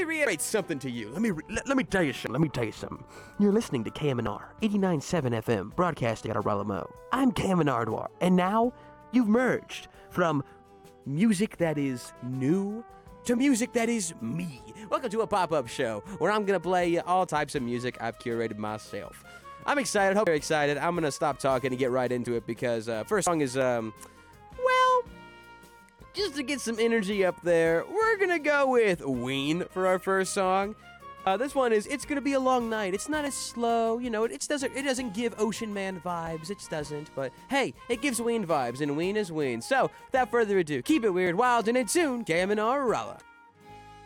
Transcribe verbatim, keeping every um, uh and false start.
me reiterate something to you. Let me re- let, let me tell you something. Let me tell you something. You're listening to K M N R eighty-nine point seven F M, broadcasting out of Rallamo. I'm Cam Nardwar, and now you've merged from music that is new to music that is me. Welcome to a pop-up show where I'm going to play all types of music I've curated myself. I'm excited. Hope you're excited. I'm going to stop talking and get right into it because uh, first song is, um, well, just to get some energy up there, we're going to go with Ween for our first song. Uh, this one is It's Gonna Be a Long Night. It's not as slow, you know, it, it doesn't it doesn't give Ocean Man vibes, it doesn't, but hey, it gives Ween vibes, and Ween is Ween. So, without further ado, keep it weird, wild, and in tune, K M N R Ralla.